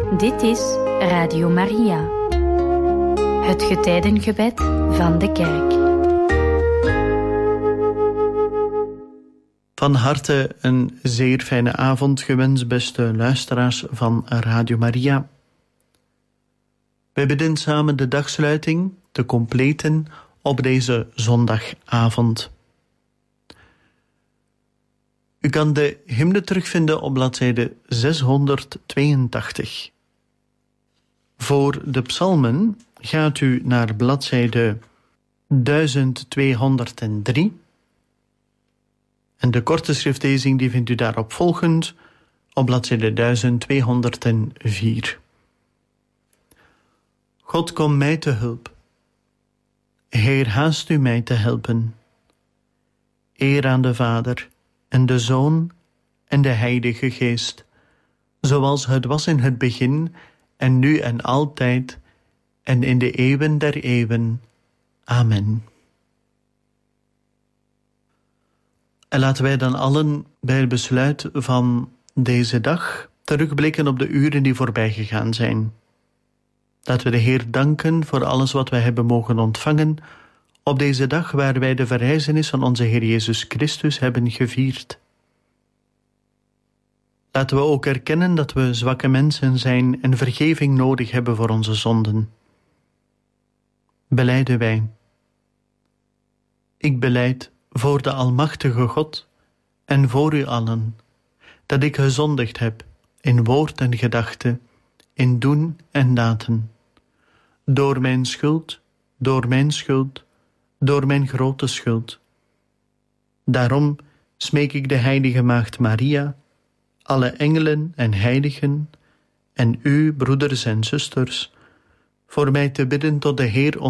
Dit is Radio Maria, het getijdengebed van de kerk. Van harte een zeer fijne avond gewenst, beste luisteraars van Radio Maria. Wij bidden samen de dagsluiting te completen op deze zondagavond. U kan de hymne terugvinden op bladzijde 682. Voor de psalmen gaat u naar bladzijde 1203. En de korte schriftlezing die vindt u daarop volgend op bladzijde 1204. God, kom mij te hulp. Heer, haast u mij te helpen. Eer aan de Vader en de Zoon en de Heilige Geest, zoals het was in het begin en nu en altijd en in de eeuwen der eeuwen. Amen. En laten wij dan allen bij het besluit van deze dag terugblikken op de uren die voorbij gegaan zijn. Laten we de Heer danken voor alles wat wij hebben mogen ontvangen op deze dag waar wij de verrijzenis van onze Heer Jezus Christus hebben gevierd. Laten we ook erkennen dat we zwakke mensen zijn en vergeving nodig hebben voor onze zonden. Belijden wij. Ik belijd voor de Almachtige God en voor u allen, dat ik gezondigd heb in woord en gedachte, in doen en daden, door mijn schuld, door mijn grote schuld. Daarom smeek ik de heilige Maagd Maria, alle engelen en heiligen, en u, broeders en zusters, voor mij te bidden tot de Heer